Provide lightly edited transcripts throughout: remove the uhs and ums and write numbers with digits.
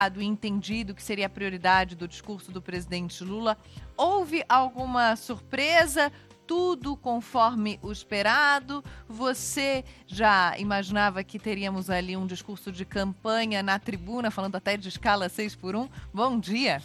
entendido que seria a prioridade do discurso do presidente Lula. Houve alguma surpresa? Tudo conforme o esperado? Você já imaginava que teríamos ali um discurso de campanha na tribuna, falando até de escala 6x1? Bom dia.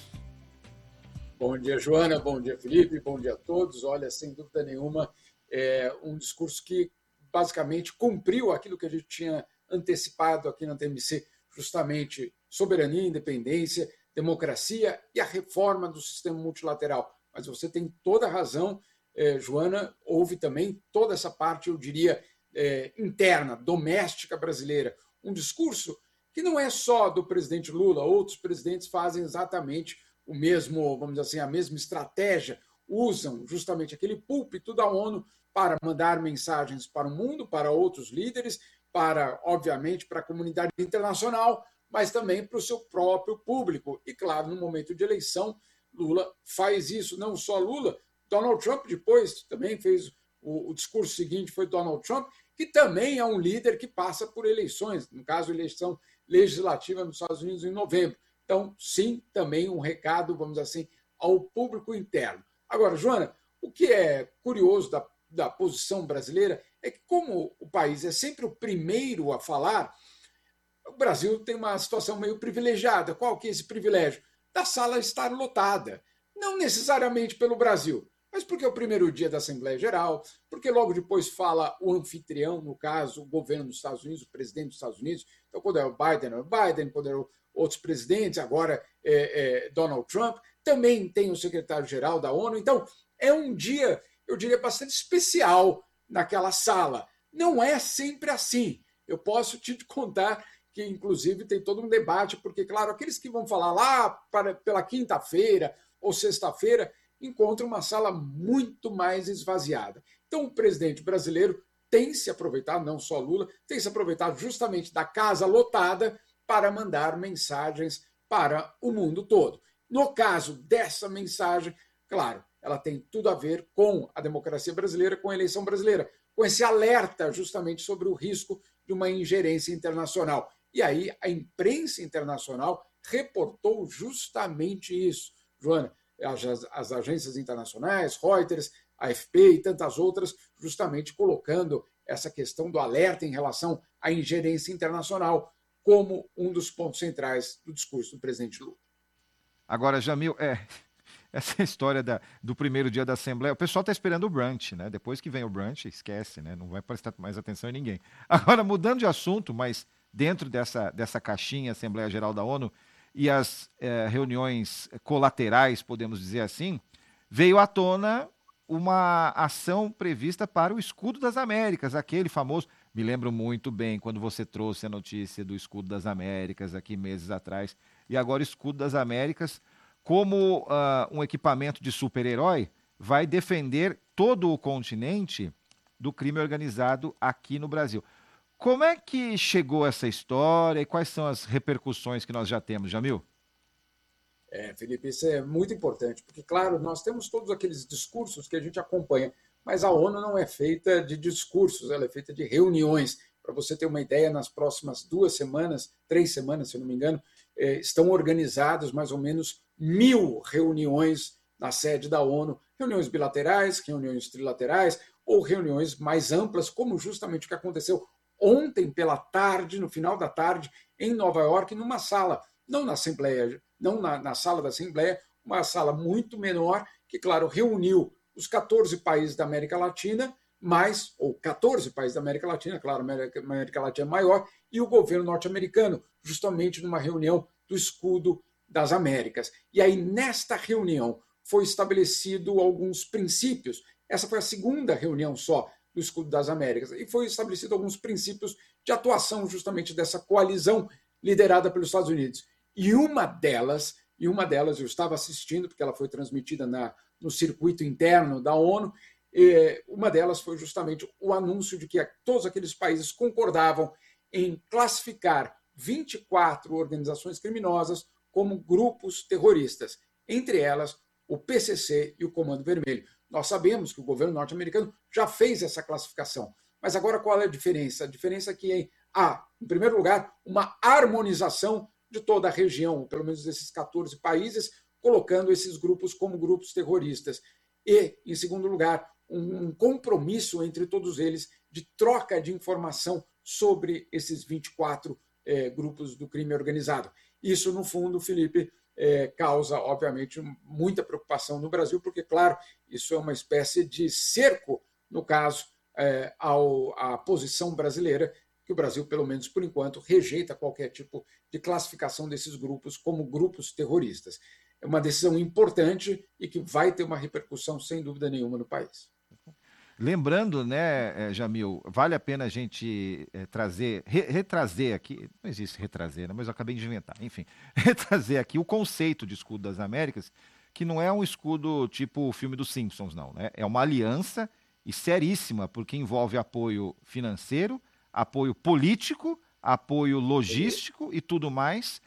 Bom dia, Joana. Bom dia, Felipe. Bom dia a todos. Olha, sem dúvida nenhuma, é um discurso que basicamente cumpriu aquilo que a gente tinha antecipado aqui na TMC, justamente soberania, independência, democracia e a reforma do sistema multilateral. Mas você tem toda a razão, Joana, houve também toda essa parte, eu diria, interna, doméstica brasileira. Um discurso que não é só do presidente Lula, outros presidentes fazem exatamente o mesmo, vamos dizer assim, a mesma estratégia, usam justamente aquele púlpito da ONU para mandar mensagens para o mundo, para outros líderes, para, obviamente, para a comunidade internacional, mas também para o seu próprio público. E, claro, no momento de eleição, Lula faz isso, não só Lula, Donald Trump depois também fez o discurso seguinte, foi Donald Trump, que também é um líder que passa por eleições, no caso, eleição legislativa nos Estados Unidos em novembro. Então, sim, também um recado, vamos dizer assim, ao público interno. Agora, Joana, o que é curioso da posição brasileira é que, como o país é sempre o primeiro a falar, o Brasil tem uma situação meio privilegiada. Qual que é esse privilégio? Da sala estar lotada. Não necessariamente pelo Brasil, mas porque é o primeiro dia da Assembleia Geral, porque logo depois fala o anfitrião, no caso, o governo dos Estados Unidos, o presidente dos Estados Unidos. Então, quando é o Biden, quando é outros presidentes, agora Donald Trump, também tem o secretário-geral da ONU. Então, é um dia, eu diria, bastante especial naquela sala. Não é sempre assim. Eu posso te contar que, inclusive, tem todo um debate, porque, claro, aqueles que vão falar lá pela quinta-feira ou sexta-feira encontram uma sala muito mais esvaziada. Então, o presidente brasileiro tem se aproveitado, não só Lula, tem se aproveitado justamente da casa lotada para mandar mensagens para o mundo todo. No caso dessa mensagem, claro, ela tem tudo a ver com a democracia brasileira, com a eleição brasileira, com esse alerta justamente sobre o risco de uma ingerência internacional. E aí a imprensa internacional reportou justamente isso. Joana, as agências internacionais, Reuters, AFP e tantas outras, justamente colocando essa questão do alerta em relação à ingerência internacional como um dos pontos centrais do discurso do presidente Lula. Agora, Jamil, essa história do primeiro dia da Assembleia, o pessoal está esperando o brunch, né? Depois que vem o brunch, esquece, né? Não vai prestar mais atenção em ninguém. Agora, mudando de assunto, mas dentro dessa caixinha Assembleia Geral da ONU e as reuniões colaterais, podemos dizer assim, veio à tona uma ação prevista para o Escudo das Américas, aquele famoso. Me lembro muito bem quando você trouxe a notícia do Escudo das Américas aqui meses atrás. E agora o Escudo das Américas, como um equipamento de super-herói, vai defender todo o continente do crime organizado aqui no Brasil. Como é que chegou essa história e quais são as repercussões que nós já temos, Jamil? Felipe, isso é muito importante, porque, claro, nós temos todos aqueles discursos que a gente acompanha, mas a ONU não é feita de discursos, ela é feita de reuniões. Para você ter uma ideia, nas próximas 2 semanas, 3 semanas, se eu não me engano, estão organizadas mais ou menos 1.000 reuniões na sede da ONU, reuniões bilaterais, reuniões trilaterais ou reuniões mais amplas, como justamente o que aconteceu ontem pela tarde, no final da tarde, em Nova York, numa sala, não na Assembleia, não na sala da Assembleia, uma sala muito menor, que, claro, reuniu os 14 países da América Latina, ou 14 países da América Latina, claro, a América Latina é maior, e o governo norte-americano, justamente numa reunião do Escudo das Américas. E aí, nesta reunião, foi estabelecido alguns princípios. Essa foi a segunda reunião só do Escudo das Américas, e foi estabelecido alguns princípios de atuação justamente dessa coalizão liderada pelos Estados Unidos. E uma delas eu estava assistindo, porque ela foi transmitida no circuito interno da ONU, uma delas foi justamente o anúncio de que todos aqueles países concordavam em classificar 24 organizações criminosas como grupos terroristas, entre elas o PCC e o Comando Vermelho. Nós sabemos que o governo norte-americano já fez essa classificação, mas agora qual é a diferença? A diferença é que há, em primeiro lugar, uma harmonização de toda a região, pelo menos desses 14 países, colocando esses grupos como grupos terroristas. E, em segundo lugar, um compromisso entre todos eles de troca de informação sobre esses 24 grupos do crime organizado. Isso, no fundo, Felipe, causa, obviamente, muita preocupação no Brasil, porque, claro, isso é uma espécie de cerco, no caso, à posição brasileira, que o Brasil, pelo menos por enquanto, rejeita qualquer tipo de classificação desses grupos como grupos terroristas. É uma decisão importante e que vai ter uma repercussão, sem dúvida nenhuma, no país. Lembrando, né, Jamil, vale a pena a gente retrazer aqui, não existe retrazer, né, mas eu acabei de inventar, enfim, retrazer aqui o conceito de escudo das Américas, que não é um escudo tipo o filme dos Simpsons, não, né? É uma aliança e seríssima, porque envolve apoio financeiro, apoio político, apoio logístico e tudo mais.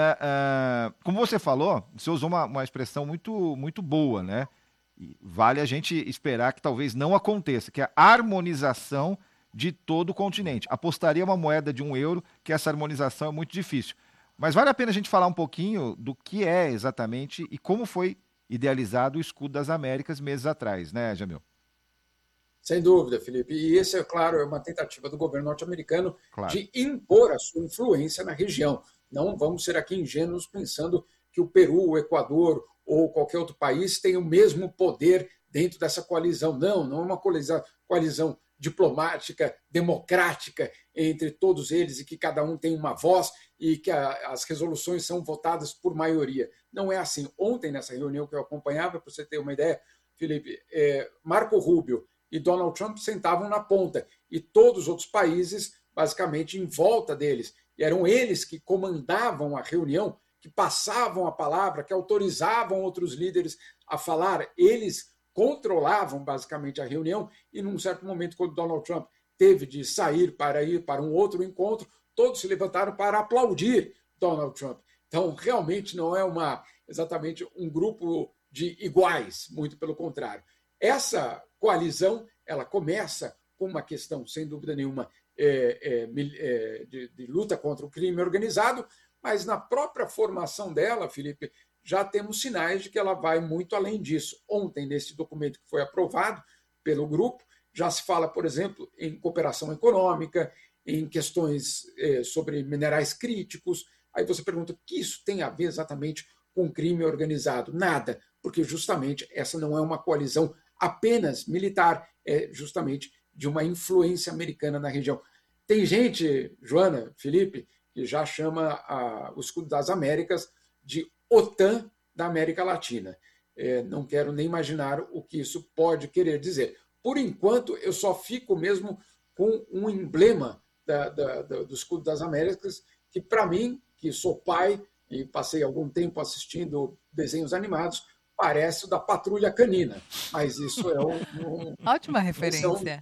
Como você falou, você usou uma expressão muito, muito boa, né? E vale a gente esperar que talvez não aconteça, que é a harmonização de todo o continente. Apostaria uma moeda de €1, que essa harmonização é muito difícil. Mas vale a pena a gente falar um pouquinho do que é exatamente e como foi idealizado o escudo das Américas meses atrás, né, Jamil? Sem dúvida, Felipe. E esse, é claro, é uma tentativa do governo norte-americano de impor a sua influência na região. Não vamos ser aqui ingênuos pensando que o Peru, o Equador ou qualquer outro país tem o mesmo poder dentro dessa coalizão. Não é uma coalizão diplomática, democrática entre todos eles e que cada um tem uma voz e que as resoluções são votadas por maioria. Não é assim. Ontem, nessa reunião que eu acompanhava, para você ter uma ideia, Felipe, Marco Rubio e Donald Trump sentavam na ponta e todos os outros países, basicamente, em volta deles. E eram eles que comandavam a reunião, que passavam a palavra, que autorizavam outros líderes a falar. Eles controlavam, basicamente, a reunião e, num certo momento, quando Donald Trump teve de sair para ir para um outro encontro, todos se levantaram para aplaudir Donald Trump. Então, realmente não é exatamente um grupo de iguais, muito pelo contrário. Essa coalizão, ela começa com uma questão, sem dúvida nenhuma, de luta contra o crime organizado, mas na própria formação dela, Felipe, já temos sinais de que ela vai muito além disso. Ontem, nesse documento que foi aprovado pelo grupo, já se fala, por exemplo, em cooperação econômica, em questões sobre minerais críticos. Aí você pergunta, o que isso tem a ver exatamente com crime organizado? Nada, porque justamente essa não é uma coalizão apenas militar, é justamente de uma influência americana na região. Tem gente, Joana, Felipe, que já chama o escudo das Américas de OTAN da América Latina. Não quero nem imaginar o que isso pode querer dizer. Por enquanto, eu só fico mesmo com um emblema do escudo das Américas, que para mim, que sou pai e passei algum tempo assistindo desenhos animados, parece o da Patrulha Canina. Mas isso é ótima referência.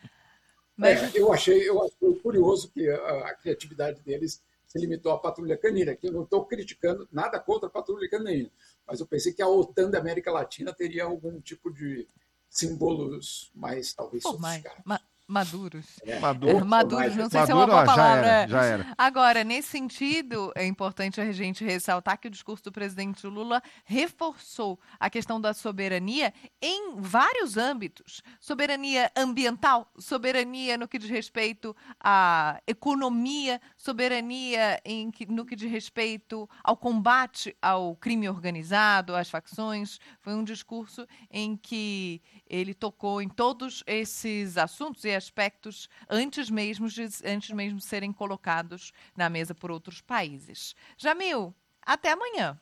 Eu achei curioso que a criatividade deles se limitou à Patrulha Canina, que eu não estou criticando nada contra a Patrulha Canina, mas eu pensei que a OTAN da América Latina teria algum tipo de símbolos mais, talvez, sofisticados. Maduros. Maduros, não sei se é uma boa palavra. Já era. Agora, nesse sentido, é importante a gente ressaltar que o discurso do presidente Lula reforçou a questão da soberania em vários âmbitos. Soberania ambiental, soberania no que diz respeito à economia, soberania no que diz respeito ao combate ao crime organizado, às facções. Foi um discurso em que ele tocou em todos esses assuntos e aspectos antes mesmo de serem colocados na mesa por outros países. Jamil, até amanhã.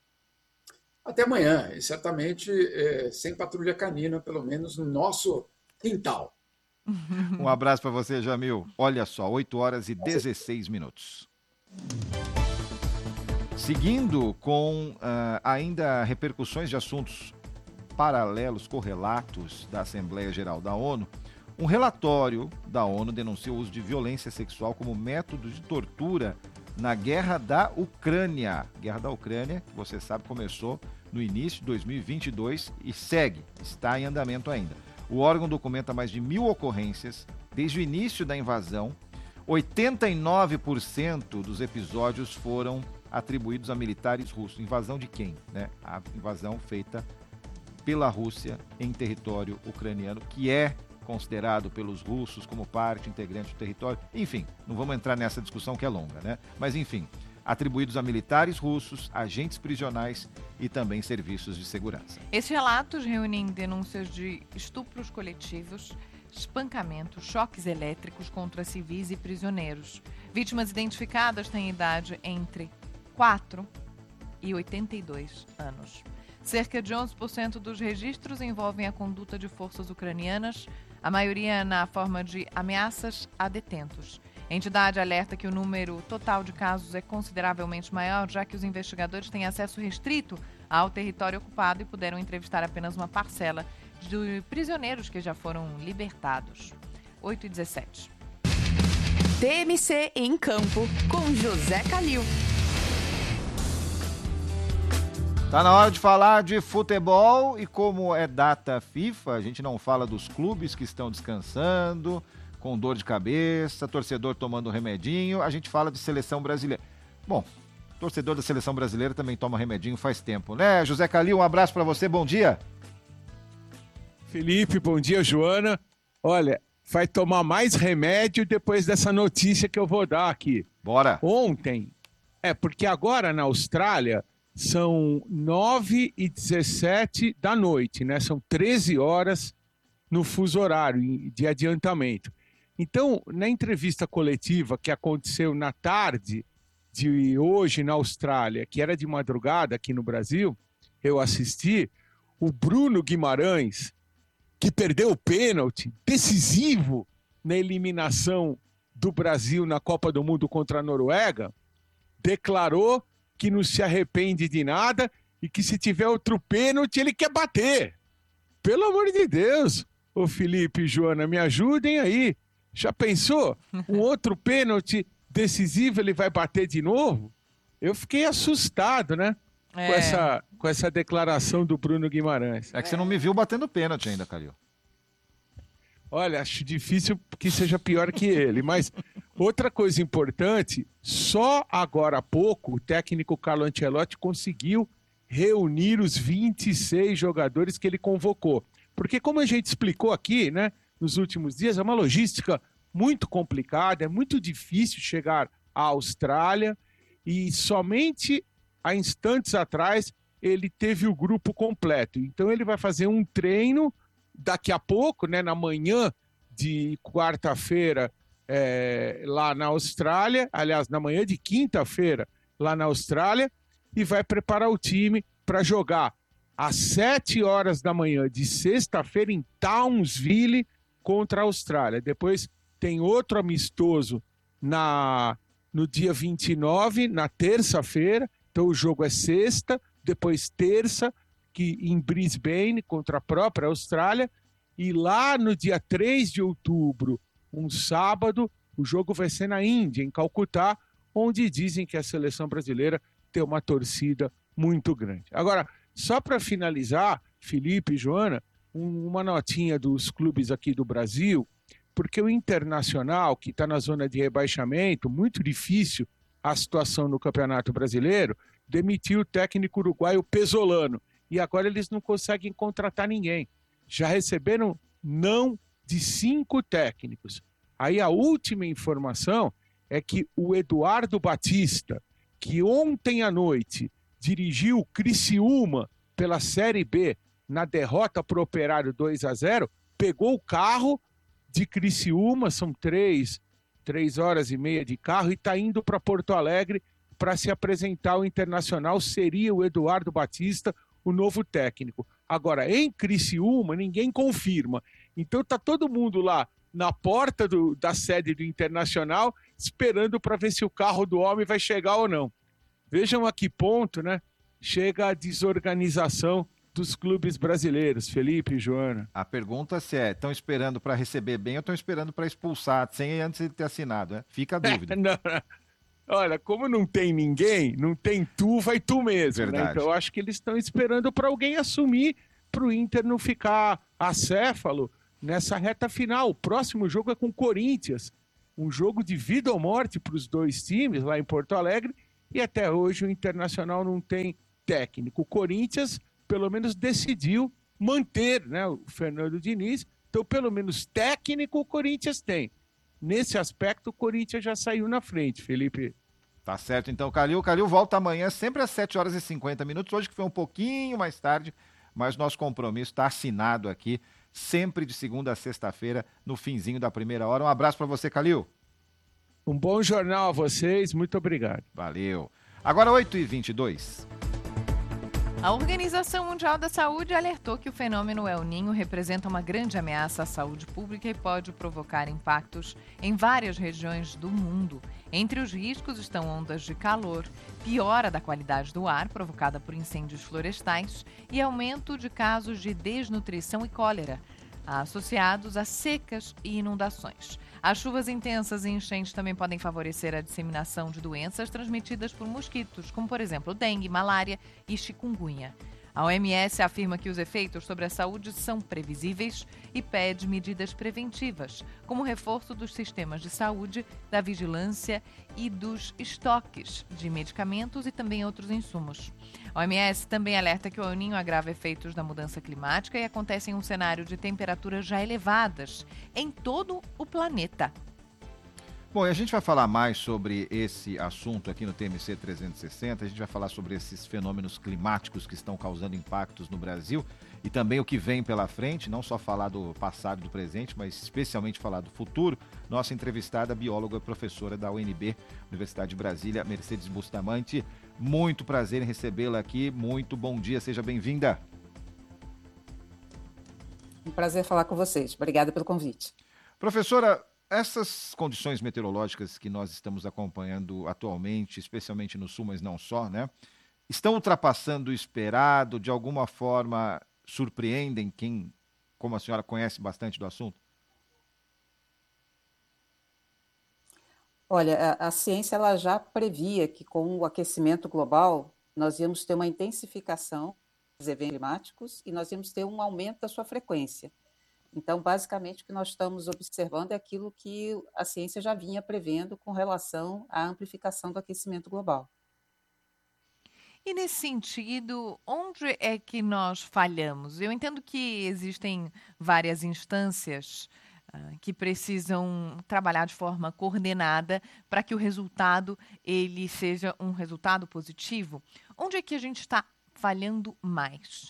Até amanhã, e certamente sem Patrulha Canina, pelo menos no nosso quintal. Um abraço para você, Jamil. Olha só, 8h16. Seguindo com ainda repercussões de assuntos paralelos, correlatos da Assembleia Geral da ONU, um relatório da ONU denuncia o uso de violência sexual como método de tortura na Guerra da Ucrânia. Guerra da Ucrânia, que você sabe, começou no início de 2022 e está em andamento ainda. O órgão documenta mais de 1.000 ocorrências desde o início da invasão. 89% dos episódios foram atribuídos a militares russos. Invasão de quem? Né? A invasão feita pela Rússia em território ucraniano, que é considerado pelos russos como parte integrante do território. Enfim, não vamos entrar nessa discussão que é longa, né? Mas enfim, atribuídos a militares russos, agentes prisionais e também serviços de segurança. Esses relatos reúnem denúncias de estupros coletivos, espancamentos, choques elétricos contra civis e prisioneiros. Vítimas identificadas têm idade entre 4 e 82 anos. Cerca de 11% dos registros envolvem a conduta de forças ucranianas, a maioria na forma de ameaças a detentos. A entidade alerta que o número total de casos é consideravelmente maior, já que os investigadores têm acesso restrito ao território ocupado e puderam entrevistar apenas uma parcela de prisioneiros que já foram libertados. 8h17. TMC em Campo, com José Calil. Tá na hora de falar de futebol e como é data FIFA, a gente não fala dos clubes que estão descansando, com dor de cabeça, torcedor tomando remedinho, a gente fala de seleção brasileira. Bom, torcedor da seleção brasileira também toma remedinho faz tempo, né? José Calil, um abraço para você, bom dia. Felipe, bom dia, Joana. Olha, vai tomar mais remédio depois dessa notícia que eu vou dar aqui. Bora. Ontem, porque agora na Austrália são 9h17 da noite, né? São 13 horas no fuso horário de adiantamento. Então, na entrevista coletiva que aconteceu na tarde de hoje na Austrália, que era de madrugada aqui no Brasil, eu assisti, o Bruno Guimarães, que perdeu o pênalti decisivo na eliminação do Brasil na Copa do Mundo contra a Noruega, declarou que não se arrepende de nada e que se tiver outro pênalti ele quer bater. Pelo amor de Deus, ô Felipe e Joana, me ajudem aí. Já pensou? Um outro pênalti decisivo ele vai bater de novo? Eu fiquei assustado, né? Com essa declaração do Bruno Guimarães. É que você não me viu batendo pênalti ainda, Calil. Olha, acho difícil que seja pior que ele, mas outra coisa importante, só agora há pouco o técnico Carlo Ancelotti conseguiu reunir os 26 jogadores que ele convocou. Porque como a gente explicou aqui, né, nos últimos dias, é uma logística muito complicada, é muito difícil chegar à Austrália e somente há instantes atrás ele teve o grupo completo. Então ele vai fazer um treino daqui a pouco, né, na manhã de quarta-feira lá na Austrália, aliás, na manhã de quinta-feira lá na Austrália, e vai preparar o time para jogar às 7 horas da manhã de sexta-feira em Townsville contra a Austrália. Depois tem outro amistoso no dia 29, na terça-feira, então o jogo é sexta, depois terça, que em Brisbane, contra a própria Austrália, e lá no dia 3 de outubro, um sábado, o jogo vai ser na Índia, em Calcutá, onde dizem que a seleção brasileira tem uma torcida muito grande. Agora, só para finalizar, Felipe e Joana, uma notinha dos clubes aqui do Brasil, porque o Internacional, que está na zona de rebaixamento, muito difícil a situação no Campeonato Brasileiro, demitiu o técnico uruguaio Pesolano. E agora eles não conseguem contratar ninguém. Já receberam não de 5 técnicos. Aí a última informação é que o Eduardo Batista, que ontem à noite dirigiu o Criciúma pela Série B na derrota para o Operário 2-0, pegou o carro de Criciúma, são 3 horas e meia de carro, e está indo para Porto Alegre para se apresentar ao Internacional. Seria o Eduardo Batista o novo técnico. Agora, em Criciúma, ninguém confirma. Então está todo mundo lá na porta da sede do Internacional, esperando para ver se o carro do homem vai chegar ou não. Vejam a que ponto, né, chega a desorganização dos clubes brasileiros, Felipe e Joana. A pergunta se estão esperando para receber bem ou estão esperando para expulsar sem antes de ter assinado, né? Fica a dúvida. Não. Olha, como não tem ninguém, não tem tu, vai tu mesmo, né? Então eu acho que eles estão esperando para alguém assumir, para o Inter não ficar acéfalo nessa reta final. O próximo jogo é com o Corinthians, um jogo de vida ou morte para os dois times lá em Porto Alegre, e até hoje o Internacional não tem técnico. O Corinthians, pelo menos, decidiu manter, né, o Fernando Diniz, então pelo menos técnico o Corinthians tem. Nesse aspecto, o Corinthians já saiu na frente, Felipe. Tá certo, então, Calil. Calil volta amanhã, sempre às 7h50. Hoje que foi um pouquinho mais tarde, mas nosso compromisso está assinado aqui, sempre de segunda a sexta-feira, no finzinho da primeira hora. Um abraço para você, Calil. Um bom jornal a vocês, muito obrigado. Valeu. Agora 8h22. A Organização Mundial da Saúde alertou que o fenômeno El Niño representa uma grande ameaça à saúde pública e pode provocar impactos em várias regiões do mundo. Entre os riscos estão ondas de calor, piora da qualidade do ar provocada por incêndios florestais e aumento de casos de desnutrição e cólera, associados a secas e inundações. As chuvas intensas e enchentes também podem favorecer a disseminação de doenças transmitidas por mosquitos, como, por exemplo, dengue, malária e chikungunya. A OMS afirma que os efeitos sobre a saúde são previsíveis e pede medidas preventivas, como o reforço dos sistemas de saúde, da vigilância e dos estoques de medicamentos e também outros insumos. A OMS também alerta que o El Niño agrava efeitos da mudança climática e acontece em um cenário de temperaturas já elevadas em todo o planeta. Bom, e a gente vai falar mais sobre esse assunto aqui no TMC 360, a gente vai falar sobre esses fenômenos climáticos que estão causando impactos no Brasil e também o que vem pela frente, não só falar do passado e do presente, mas especialmente falar do futuro. Nossa entrevistada, bióloga e professora da UNB, Universidade de Brasília, Mercedes Bustamante. Muito prazer em recebê-la aqui, muito bom dia, seja bem-vinda. Um prazer falar com vocês, obrigada pelo convite. Professora, essas condições meteorológicas que nós estamos acompanhando atualmente, especialmente no sul, mas não só, né? Estão ultrapassando o esperado, de alguma forma surpreendem quem, como a senhora conhece bastante do assunto? Olha, a ciência ela já previa que com o aquecimento global nós íamos ter uma intensificação dos eventos climáticos e nós íamos ter um aumento da sua frequência. Então, basicamente, o que nós estamos observando é aquilo que a ciência já vinha prevendo com relação à amplificação do aquecimento global. E nesse sentido, onde é que nós falhamos? Eu entendo que existem várias instâncias que precisam trabalhar de forma coordenada para que o resultado ele seja um resultado positivo. Onde é que a gente está falhando mais?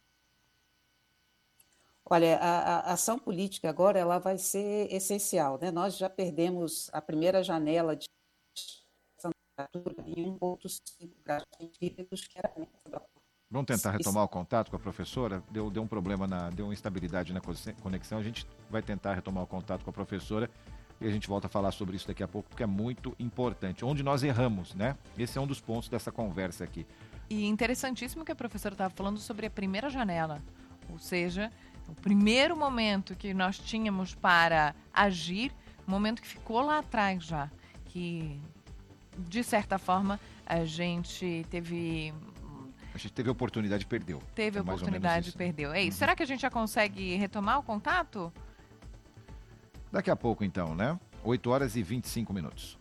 Olha, a ação política agora ela vai ser essencial, né? Nós já perdemos a primeira janela de temperatura em 1,5 graus centígrados, que era... Vamos tentar retomar o contato com a professora? Deu um problema, deu uma instabilidade na conexão. A gente vai tentar retomar o contato com a professora e a gente volta a falar sobre isso daqui a pouco, porque é muito importante. Onde nós erramos, né? Esse é um dos pontos dessa conversa aqui. E interessantíssimo que a professora estava falando sobre a primeira janela, ou seja, o primeiro momento que nós tínhamos para agir, o momento que ficou lá atrás já, que de certa forma a gente teve a oportunidade e perdeu. Teve a oportunidade e perdeu. É isso. Será que a gente já consegue retomar o contato? Daqui a pouco então, né? 8h25.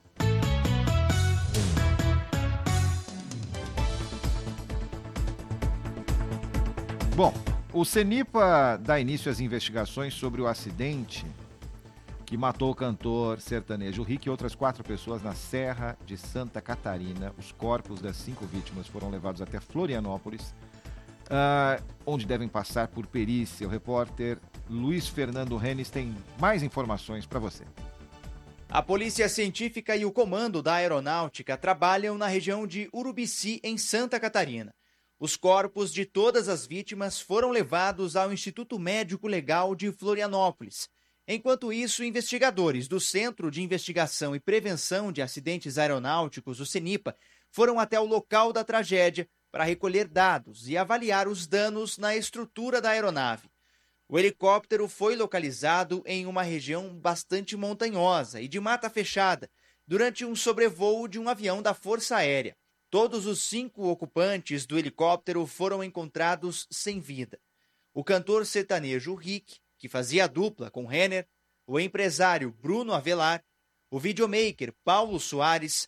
Bom, o CENIPA dá início às investigações sobre o acidente que matou o cantor sertanejo Rick e outras 4 pessoas na Serra de Santa Catarina. Os corpos das 5 vítimas foram levados até Florianópolis, onde devem passar por perícia. O repórter Luiz Fernando Renes tem mais informações para você. A Polícia Científica e o Comando da Aeronáutica trabalham na região de Urubici, em Santa Catarina. Os corpos de todas as vítimas foram levados ao Instituto Médico Legal de Florianópolis. Enquanto isso, investigadores do Centro de Investigação e Prevenção de Acidentes Aeronáuticos, o CENIPA, foram até o local da tragédia para recolher dados e avaliar os danos na estrutura da aeronave. O helicóptero foi localizado em uma região bastante montanhosa e de mata fechada, durante um sobrevoo de um avião da Força Aérea. Todos os 5 ocupantes do helicóptero foram encontrados sem vida. O cantor sertanejo Rick, que fazia dupla com Renner, o empresário Bruno Avelar, o videomaker Paulo Soares,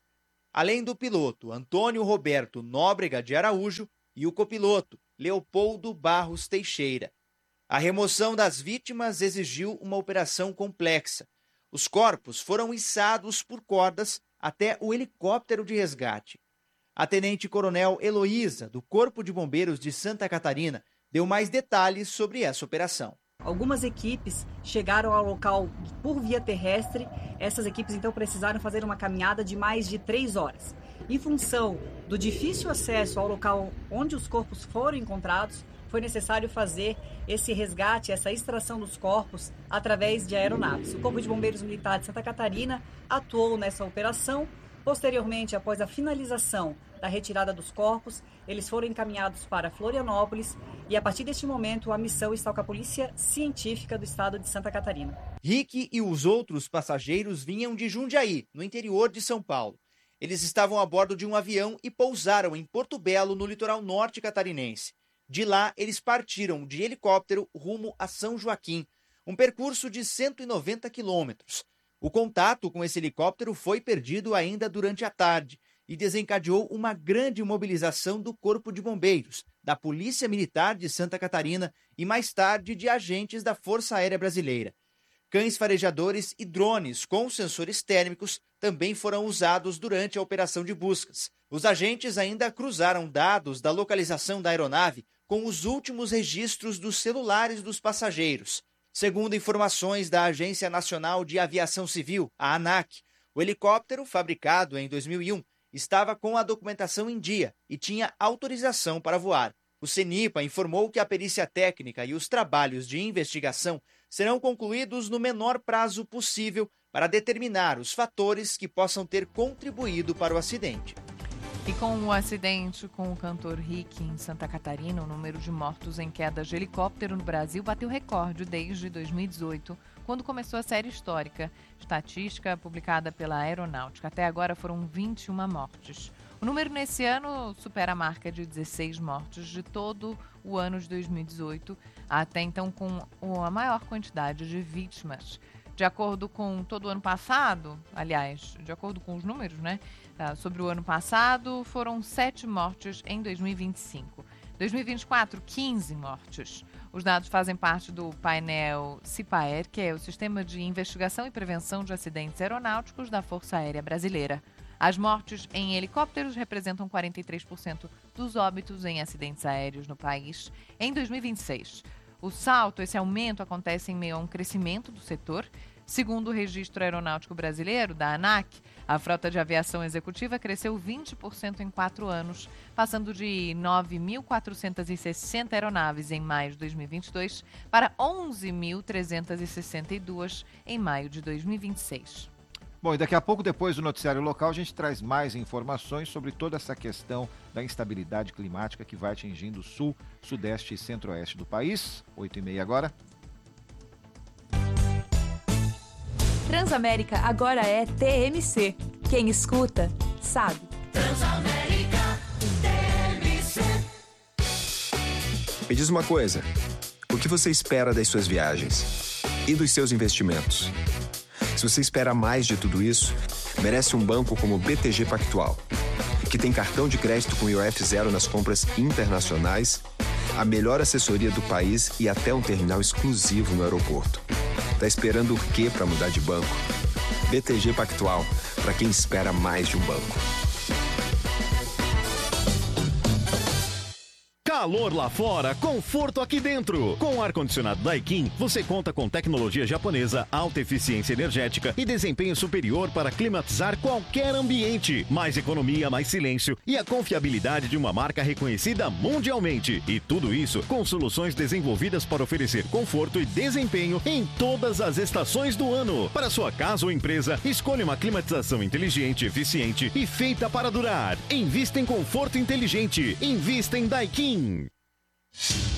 além do piloto Antônio Roberto Nóbrega de Araújo e o copiloto Leopoldo Barros Teixeira. A remoção das vítimas exigiu uma operação complexa. Os corpos foram içados por cordas até o helicóptero de resgate. A tenente-coronel Heloísa, do Corpo de Bombeiros de Santa Catarina, deu mais detalhes sobre essa operação. Algumas equipes chegaram ao local por via terrestre. Essas equipes, então, precisaram fazer uma caminhada de mais de 3 horas. Em função do difícil acesso ao local onde os corpos foram encontrados, foi necessário fazer esse resgate, essa extração dos corpos através de aeronaves. O Corpo de Bombeiros Militar de Santa Catarina atuou nessa operação. Posteriormente, após a finalização da retirada dos corpos, eles foram encaminhados para Florianópolis e, a partir deste momento, a missão está com a Polícia Científica do Estado de Santa Catarina. Rick e os outros passageiros vinham de Jundiaí, no interior de São Paulo. Eles estavam a bordo de um avião e pousaram em Porto Belo, no litoral norte catarinense. De lá, eles partiram de helicóptero rumo a São Joaquim, um percurso de 190 quilômetros. O contato com esse helicóptero foi perdido ainda durante a tarde e desencadeou uma grande mobilização do Corpo de Bombeiros, da Polícia Militar de Santa Catarina e, mais tarde, de agentes da Força Aérea Brasileira. Cães farejadores e drones com sensores térmicos também foram usados durante a operação de buscas. Os agentes ainda cruzaram dados da localização da aeronave com os últimos registros dos celulares dos passageiros. Segundo informações da Agência Nacional de Aviação Civil, a ANAC, o helicóptero, fabricado em 2001, estava com a documentação em dia e tinha autorização para voar. O CENIPA informou que a perícia técnica e os trabalhos de investigação serão concluídos no menor prazo possível para determinar os fatores que possam ter contribuído para o acidente. E com o acidente com o cantor Rick em Santa Catarina, o número de mortos em quedas de helicóptero no Brasil bateu recorde desde 2018, quando começou a série histórica, estatística publicada pela Aeronáutica. Até agora foram 21 mortes. O número nesse ano supera a marca de 16 mortes de todo o ano de 2018, até então com a maior quantidade de vítimas. De acordo com todo o ano passado, aliás, de acordo com os números, sobre o ano passado, foram 7 mortes em 2025. 2024, 15 mortes. Os dados fazem parte do painel CIPAER, que é o Sistema de Investigação e Prevenção de Acidentes Aeronáuticos da Força Aérea Brasileira. As mortes em helicópteros representam 43% dos óbitos em acidentes aéreos no país em 2026. Esse aumento acontece em meio a um crescimento do setor. Segundo o Registro Aeronáutico Brasileiro, da ANAC, a frota de aviação executiva cresceu 20% em 4 anos, passando de 9.460 aeronaves em maio de 2022 para 11.362 em maio de 2026. Bom, e daqui a pouco, depois do noticiário local, a gente traz mais informações sobre toda essa questão da instabilidade climática que vai atingindo o sul, sudeste e centro-oeste do país. 8h30 agora. Transamérica agora é TMC. Quem escuta, sabe. Transamérica TMC. Me diz uma coisa, o que você espera das suas viagens e dos seus investimentos? Se você espera mais de tudo isso, merece um banco como o BTG Pactual, que tem cartão de crédito com IOF zero nas compras internacionais, a melhor assessoria do país e até um terminal exclusivo no aeroporto. Tá esperando o quê para mudar de banco? BTG Pactual, para quem espera mais de um banco. Calor lá fora, conforto aqui dentro. Com o ar-condicionado Daikin, você conta com tecnologia japonesa, alta eficiência energética e desempenho superior para climatizar qualquer ambiente. Mais economia, mais silêncio e a confiabilidade de uma marca reconhecida mundialmente. E tudo isso com soluções desenvolvidas para oferecer conforto e desempenho em todas as estações do ano. Para sua casa ou empresa, escolha uma climatização inteligente, eficiente e feita para durar. Invista em conforto inteligente. Invista em Daikin.